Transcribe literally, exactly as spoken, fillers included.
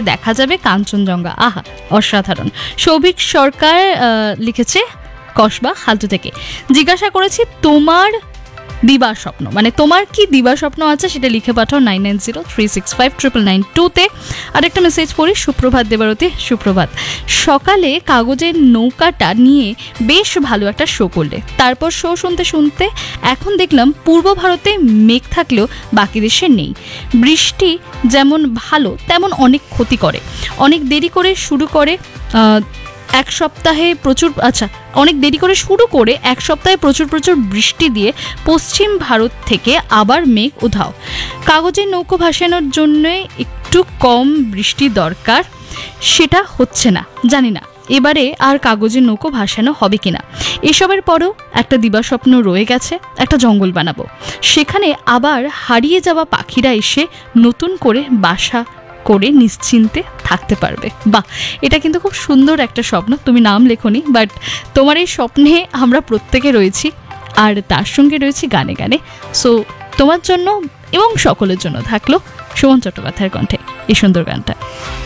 দেখা যাবে কাঞ্চনজঙ্ঘা। আহা, অসাধারণ। সৌভিক সরকার লিখেছে কসবা হালতু থেকে। জিজ্ঞাসা করেছি তোমার দিবা স্বপ্ন, মানে তোমার কি দিবা স্বপ্ন আছে সেটা লিখে পাঠাও nine nine zero three six five triple nine টুতে। আরেকটা মেসেজ পড়ি। সুপ্রভাত দেবারতী, সুপ্রভাত। সকালে কাগজের নৌকাটা নিয়ে বেশ ভালো একটা শো করলে, তারপর শো শুনতে শুনতে এখন দেখলাম পূর্ব ভারতে মেঘ থাকলেও বাকি দেশে নেই। বৃষ্টি যেমন ভালো তেমন অনেক ক্ষতি করে, অনেক দেরি করে শুরু করে এক সপ্তাহে প্রচুর আচ্ছা অনেক দেরি করে শুরু করে এক সপ্তাহে প্রচুর প্রচুর বৃষ্টি দিয়ে পশ্চিম ভারত থেকে আবার মেঘ উধাও। কাগজের নৌকো ভাসানোর জন্য একটু কম বৃষ্টি দরকার, সেটা হচ্ছে না। জানি না এবারে আর কাগজের নৌকো ভাসানো হবে কিনা। এসবের পরেও একটা দিবাস্বপ্ন রয়ে গেছে, একটা জঙ্গল বানাবো, সেখানে আবার হারিয়ে যাওয়া পাখিরা এসে নতুন করে বাসা করে নিশ্চিন্তে থাকতে পারবে। বাহ, এটা কিন্তু খুব সুন্দর একটা স্বপ্ন। তুমি নাম লেখনি, বাট তোমার এই স্বপ্নে আমরা প্রত্যেকে রয়েছি, আর তার সঙ্গে রয়েছি গানে গানে। সো তোমার জন্য এবং সকলের জন্য থাকলো সুমন চট্টোপাধ্যায়ের কণ্ঠে এই সুন্দর গানটা।